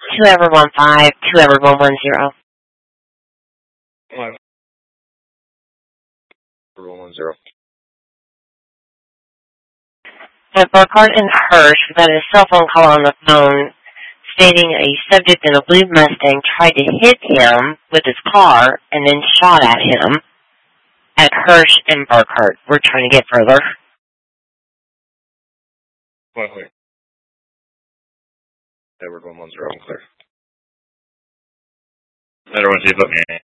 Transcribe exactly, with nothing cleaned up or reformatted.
two Edward one five, two Edward one one zero. One one zero. At Burkhardt and Hirsch, we got a cell phone call on the phone stating a subject in a blue Mustang tried to hit him with his car and then shot at him at Hirsch and Burkhardt. We're trying to get further. Wait, wait. Edward one one zero, I'm clear. Edward, you put me in.